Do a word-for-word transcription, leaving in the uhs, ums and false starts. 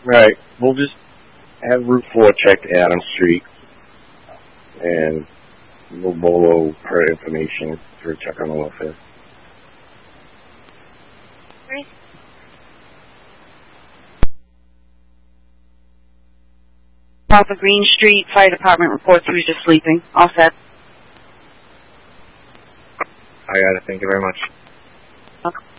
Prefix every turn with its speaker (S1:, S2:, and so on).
S1: Right. We'll just have Route four checked Adams Street, and we'll bolo her information for a check on the welfare.
S2: Great. South of Green Street, Fire Department reports he was just sleeping. All set.
S1: I got it. Thank you very much.
S2: Okay.